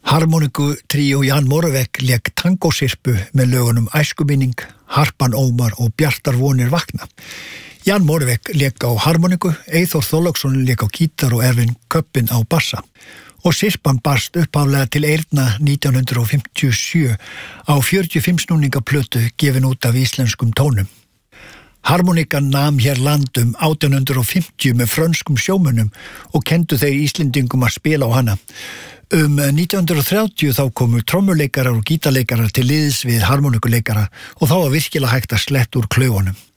Harmoniku tríó Jan Moravec lék tangósirpu með lögunum Æskuminning, Harpan Ómar og Bjartar vonir vakna. Jan Moravec lék á harmoniku, Eyþór Þorláksson lék á gítar og Ervin Köppin á bassa. Og sirpan barst upphaflega til eyrna 1957 á 45 snúninga plötu gefin út af íslenskum tónum. Harmonikan nam hér land 1850 með frönskum sjómönnum og kendu þeir Íslendingum að spila á hana. 1930 þá komu trommuleikarar og gítarleikarar til liðs við harmonikuleikara og þá var virkilega hægt að sletta úr klaufunum.